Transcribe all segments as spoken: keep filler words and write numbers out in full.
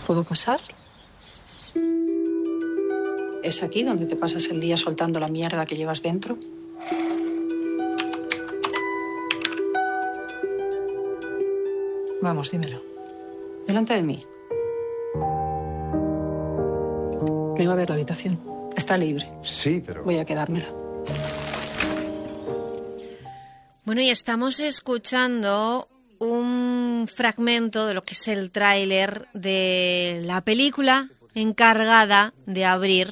¿Puedo pasar? ¿Es aquí donde te pasas el día soltando la mierda que llevas dentro? Vamos, dímelo. Delante de mí. Vengo a ver la habitación. Está libre. Sí, pero... Voy a quedármela. Bueno, y estamos escuchando un fragmento de lo que es el tráiler de la película encargada de abrir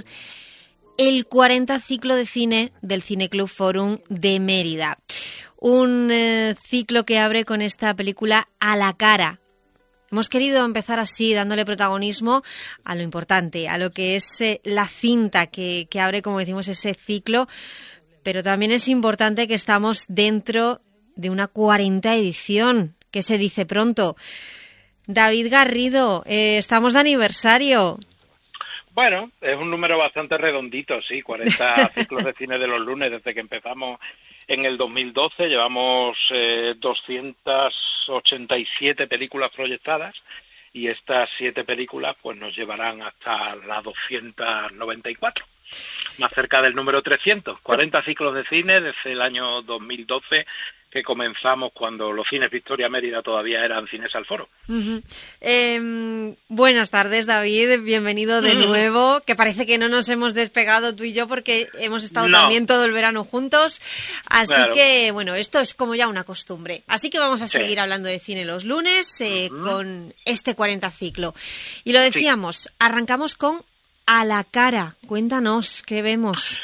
el cuarenta ciclo de cine del Cineclub Forum de Mérida. Un eh, ciclo que abre con esta película A la cara. Hemos querido empezar así, dándole protagonismo a lo importante, a lo que es eh, la cinta que, que abre, como decimos, ese ciclo, pero también es importante que estamos dentro de una cuarenta edición, que se dice pronto. David Garrido, eh, estamos de aniversario. Bueno, es un número bastante redondito, sí, cuarenta ciclos de cine de los lunes desde que empezamos en el dos mil doce, llevamos eh, doscientas ochenta y siete películas proyectadas y estas siete películas pues nos llevarán hasta la doscientas noventa y cuatro, más cerca del número trescientos, cuarenta ciclos de cine desde el año dos mil doce, que comenzamos cuando los cines Victoria Mérida todavía eran cines al foro. Uh-huh. Eh, buenas tardes, David, bienvenido de uh-huh. nuevo, que parece que no nos hemos despegado tú y yo porque hemos estado no. también todo el verano juntos, así claro. que, bueno, esto es como ya una costumbre. Así que vamos a sí. seguir hablando de cine los lunes eh, uh-huh. con este cuarenta ciclo. Y lo decíamos, sí. arrancamos con A la cara. Cuéntanos, ¿qué vemos?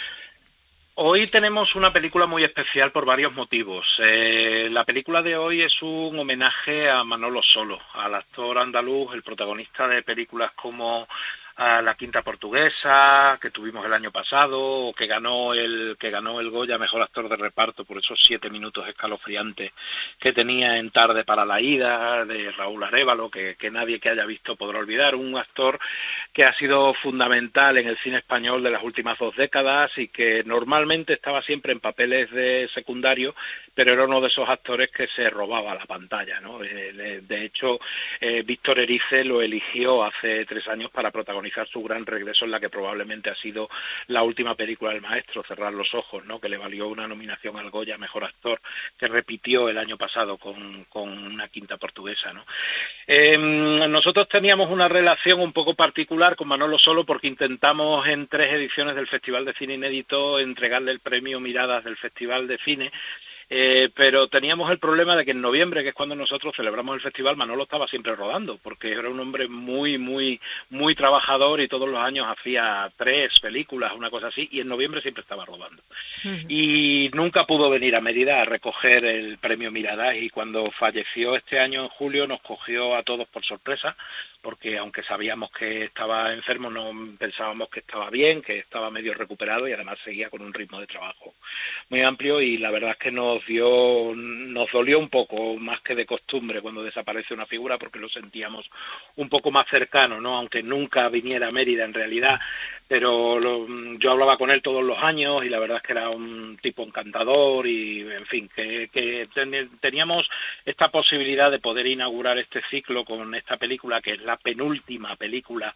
Hoy tenemos una película muy especial por varios motivos. Eh, la película de hoy es un homenaje a Manolo Solo, al actor andaluz, el protagonista de películas como a La Quinta Portuguesa, que tuvimos el año pasado, o que ganó el que ganó el Goya Mejor Actor de Reparto por esos siete minutos escalofriantes que tenía en Tarde para la ida, de Raúl Arévalo, que, que nadie que haya visto podrá olvidar. Un actor que ha sido fundamental en el cine español de las últimas dos décadas y que normalmente estaba siempre en papeles de secundario, pero era uno de esos actores que se robaba la pantalla, ¿no? De hecho, eh, Víctor Erice lo eligió hace tres años para protagonizar su gran regreso en la que probablemente ha sido la última película del maestro, Cerrar los ojos, ¿no? Que le valió una nominación al Goya Mejor Actor, que repitió el año pasado con, con Una Quinta Portuguesa, ¿no? Eh, nosotros teníamos una relación un poco particular con Manolo Solo porque intentamos en tres ediciones del Festival de Cine Inédito entregarle el premio Miradas del Festival de Cine. Eh, pero teníamos el problema de que en noviembre, que es cuando nosotros celebramos el festival, Manolo estaba siempre rodando, porque era un hombre muy, muy, muy trabajador y todos los años hacía tres películas, una cosa así, y en noviembre siempre estaba rodando. Uh-huh. Y nunca pudo venir a Mérida a recoger el premio Miradas, y cuando falleció este año en julio nos cogió a todos por sorpresa, porque aunque sabíamos que estaba enfermo, no pensábamos que estaba bien, que estaba medio recuperado y además seguía con un ritmo de trabajo muy amplio, y la verdad es que nos dio, nos dolió un poco, más que de costumbre, cuando desaparece una figura, porque lo sentíamos un poco más cercano, ¿no? Aunque nunca viniera a Mérida en realidad, pero lo, yo hablaba con él todos los años y la verdad es que era un tipo encantador y, en fin, que, que ten, teníamos esta posibilidad de poder inaugurar este ciclo con esta película, que es la penúltima película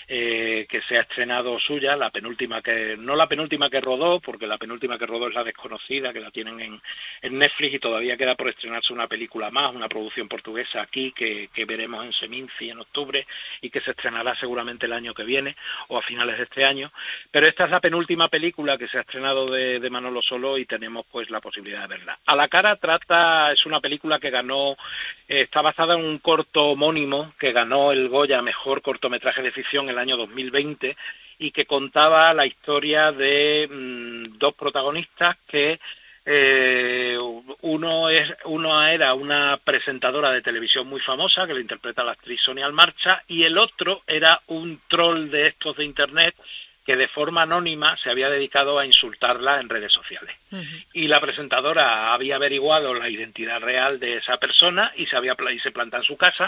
Eh, que se ha estrenado suya, la penúltima que, no la penúltima que rodó, porque la penúltima que rodó es La Desconocida, que la tienen en, en Netflix, y todavía queda por estrenarse una película más, una producción portuguesa aquí, que, que veremos en Seminci en octubre, y que se estrenará seguramente el año que viene, o a finales de este año, pero esta es la penúltima película que se ha estrenado de, de Manolo Solo, y tenemos pues la posibilidad de verla. A la cara trata, es una película que ganó, eh, está basada en un corto homónimo, que ganó el Goya Mejor Cortometraje de Ficción el año dos mil veinte, y que contaba la historia de mmm, dos protagonistas que eh, uno es uno era una presentadora de televisión muy famosa que le interpreta la actriz Sonia Almarcha, y el otro era un troll de estos de internet que de forma anónima se había dedicado a insultarla en redes sociales. Uh-huh. Y la presentadora había averiguado la identidad real de esa persona y se había y se planta en su casa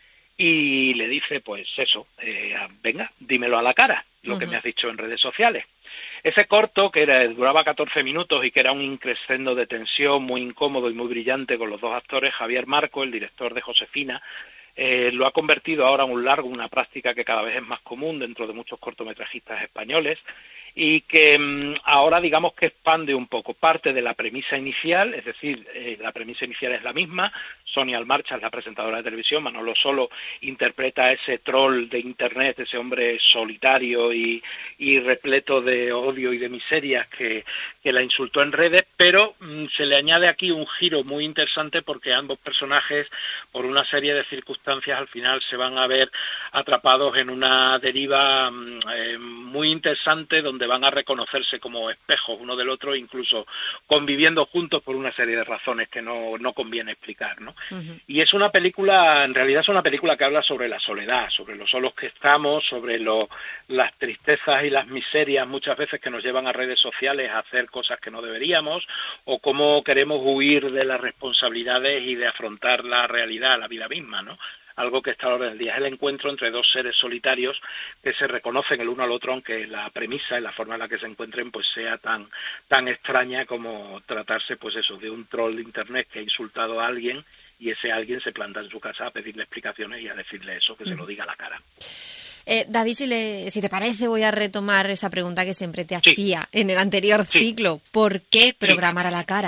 y le dice, pues eso, eh, venga, dímelo a la cara, lo uh-huh. que me has dicho en redes sociales. Ese corto, que era, duraba catorce minutos y que era un increscendo de tensión muy incómodo y muy brillante con los dos actores, Javier Marco, el director de Josefina, eh, lo ha convertido ahora en un largo, una práctica que cada vez es más común dentro de muchos cortometrajistas españoles, y que mmm, ahora digamos que expande un poco, parte de la premisa inicial, es decir, eh, la premisa inicial es la misma. Sonia Almarcha es la presentadora de televisión, Manolo Solo interpreta a ese troll de internet, ese hombre solitario y, y repleto de odio y de miserias que, que la insultó en redes, pero mmm, se le añade aquí un giro muy interesante porque ambos personajes, por una serie de circunstancias, al final se van a ver atrapados en una deriva mmm, eh, muy interesante, donde van a reconocerse como espejos uno del otro, incluso conviviendo juntos por una serie de razones que no, no conviene explicar, ¿no? Uh-huh. Y es una película, en realidad es una película que habla sobre la soledad, sobre lo solos que estamos, sobre lo, las tristezas y las miserias muchas veces que nos llevan a redes sociales a hacer cosas que no deberíamos, o cómo queremos huir de las responsabilidades y de afrontar la realidad, la vida misma, ¿no? Algo que está a la orden del día. Es el encuentro entre dos seres solitarios que se reconocen el uno al otro, aunque la premisa y la forma en la que se encuentren pues sea tan tan extraña como tratarse pues eso de un troll de internet que ha insultado a alguien y ese alguien se planta en su casa a pedirle explicaciones y a decirle eso, que mm. se lo diga a la cara. Eh, David, si, le, si te parece, voy a retomar esa pregunta que siempre te sí. hacía en el anterior sí. ciclo. ¿Por qué programar sí. a la cara?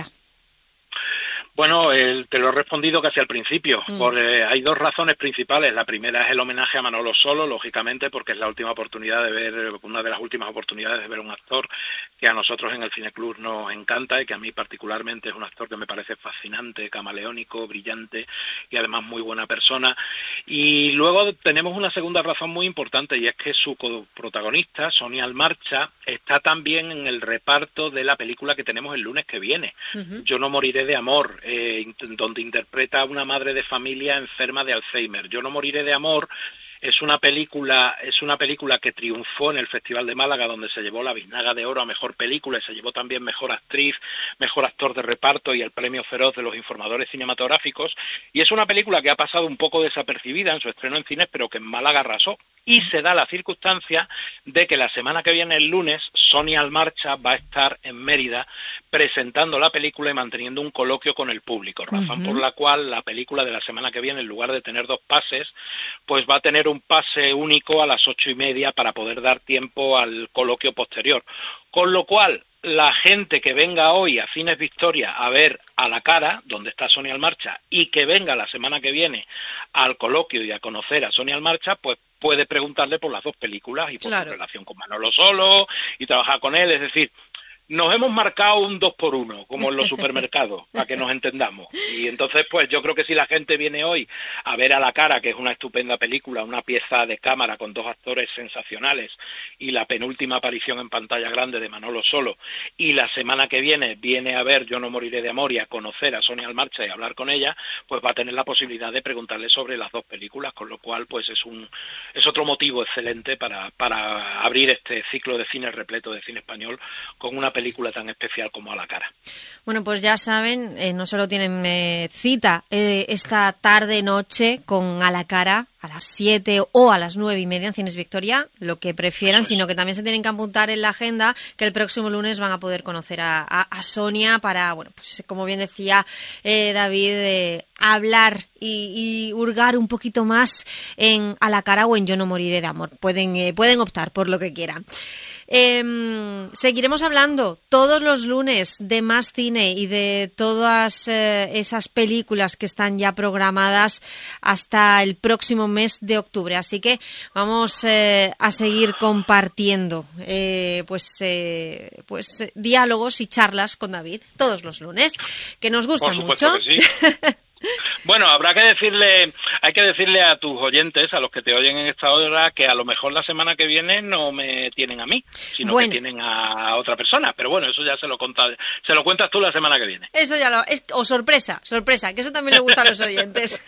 Bueno, eh, te lo he respondido casi al principio. Mm. Por, eh, hay dos razones principales. La primera es el homenaje a Manolo Solo, lógicamente, porque es la última oportunidad de ver, una de las últimas oportunidades de ver un actor que a nosotros en el Cineclub nos encanta y que a mí particularmente es un actor que me parece fascinante, camaleónico, brillante y además muy buena persona. Y luego tenemos una segunda razón muy importante y es que su coprotagonista, Sonia Almarcha, está también en el reparto de la película que tenemos el lunes que viene. Uh-huh. Yo no moriré de amor. Eh, donde interpreta a una madre de familia enferma de Alzheimer. Yo no moriré de amor es una película es una película que triunfó en el Festival de Málaga, donde se llevó la Biznaga de Oro a Mejor Película y se llevó también Mejor Actriz, Mejor Actor de Reparto y el Premio Feroz de los Informadores Cinematográficos, y es una película que ha pasado un poco desapercibida en su estreno en cines, pero que en Málaga arrasó, y se da la circunstancia de que la semana que viene, el lunes, Sonia Almarcha va a estar en Mérida presentando la película y manteniendo un coloquio con el público, razón uh-huh. por la cual la película de la semana que viene, en lugar de tener dos pases, pues va a tener un pase único a las ocho y media para poder dar tiempo al coloquio posterior. Con lo cual, la gente que venga hoy a Cines Victoria a ver A la cara, donde está Sonia Almarcha, y que venga la semana que viene al coloquio y a conocer a Sonia Almarcha, pues puede preguntarle por las dos películas y por claro. su relación con Manolo Solo y trabajar con él, es decir, nos hemos marcado un dos por uno, como en los supermercados, para que nos entendamos. Y entonces, pues yo creo que si la gente viene hoy a ver A la cara, que es una estupenda película, una pieza de cámara con dos actores sensacionales, y la penúltima aparición en pantalla grande de Manolo Solo, y la semana que viene viene a ver Yo no moriré de amor y a conocer a Sonia Almarcha y a hablar con ella, pues va a tener la posibilidad de preguntarle sobre las dos películas, con lo cual pues es un es otro motivo excelente para, para abrir este ciclo de cine repleto de cine español con una película tan especial como A la cara. Bueno, pues ya saben, eh, no solo tienen eh, cita eh, esta tarde-noche con A la cara, a las siete o a las nueve y media en Cines Victoria, lo que prefieran, pues, sino que también se tienen que apuntar en la agenda que el próximo lunes van a poder conocer a, a, a Sonia para, bueno, pues como bien decía eh, David, eh, hablar y, y hurgar un poquito más en A la cara o en Yo no moriré de amor. Pueden, eh, pueden optar por lo que quieran. Eh, seguiremos hablando todos los lunes de más cine y de todas eh, esas películas que están ya programadas hasta el próximo mes de octubre, así que vamos eh, a seguir compartiendo eh, pues eh, pues eh, diálogos y charlas con David todos los lunes, que nos gusta mucho. Que sí. Bueno, habrá que decirle, hay que decirle a tus oyentes, a los que te oyen en esta hora, que a lo mejor la semana que viene no me tienen a mí, sino bueno. que tienen a otra persona. Pero bueno, eso ya se lo contas, se lo cuentas tú la semana que viene. Eso ya lo, es, o sorpresa, sorpresa, que eso también le gusta a los oyentes.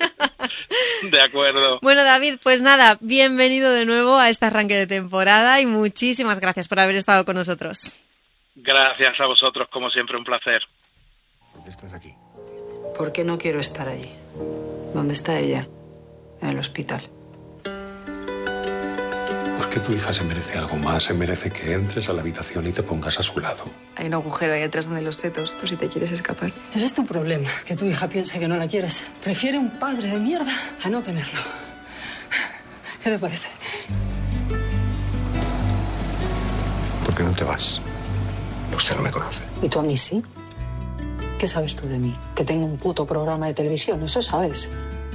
De acuerdo. Bueno, David, pues nada, bienvenido de nuevo a este arranque de temporada y muchísimas gracias por haber estado con nosotros. Gracias a vosotros, como siempre, un placer. ¿Por qué estás aquí? Porque no quiero estar allí. ¿Dónde está ella? En el hospital. ¿Por qué tu hija se merece algo más, se merece que entres a la habitación y te pongas a su lado. Hay un agujero ahí detrás donde los setos, tú si te quieres escapar. Ese es tu problema, que tu hija piense que no la quieres. Prefiere un padre de mierda a no tenerlo. ¿Qué te parece? ¿Por qué no te vas? Usted no me conoce. ¿Y tú a mí sí? ¿Qué sabes tú de mí? Que tengo un puto programa de televisión, eso sabes.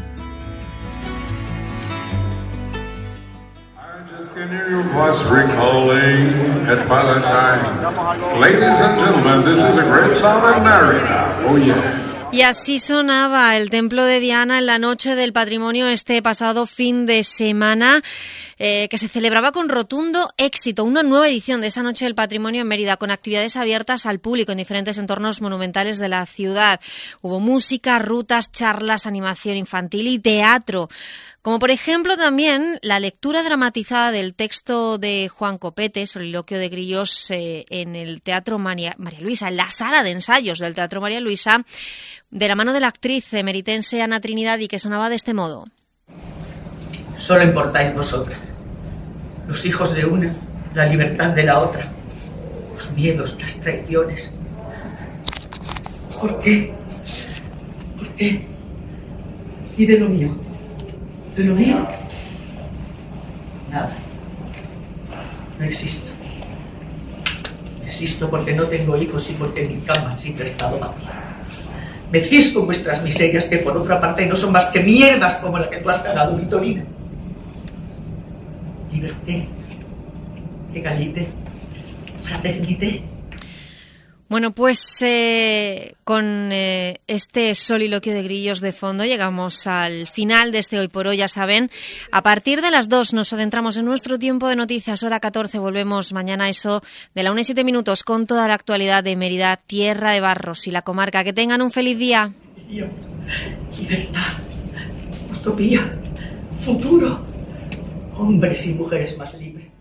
Can hear your voice recalling at twilight time. Ladies and gentlemen, this is a great song in America. Oh yeah. Y así sonaba el Templo de Diana en la Noche del Patrimonio este pasado fin de semana, eh, que se celebraba con rotundo éxito. Una nueva edición de esa Noche del Patrimonio en Mérida, con actividades abiertas al público en diferentes entornos monumentales de la ciudad. Hubo música, rutas, charlas, animación infantil y teatro. Como por ejemplo también la lectura dramatizada del texto de Juan Copete, Soliloquio de Grillos, eh, en el Teatro María, María Luisa, en la sala de ensayos del Teatro María Luisa, de la mano de la actriz emeritense Ana Trinidad, y que sonaba de este modo. Solo importáis vosotras, los hijos de una, la libertad de la otra, los miedos, las traiciones. ¿Por qué? ¿Por qué? ¿Y de lo mío? ¿De lo mío? Nada. No existo. Existo porque no tengo hijos y porque mi cama siempre ha estado vacía. Me cisco en vuestras miserias, que por otra parte no son más que mierdas como la que tú has cagado, Vitorina. Liberté, égalité, fraternité. Bueno, pues eh, con eh, este Soliloquio de Grillos de fondo llegamos al final de este Hoy por Hoy, ya saben. A partir de las dos nos adentramos en nuestro tiempo de noticias, hora catorce. Volvemos mañana a eso de la una y siete minutos con toda la actualidad de Mérida, tierra de barros y la comarca. Que tengan un feliz día. Libertad, utopía, futuro, hombres y mujeres más libres.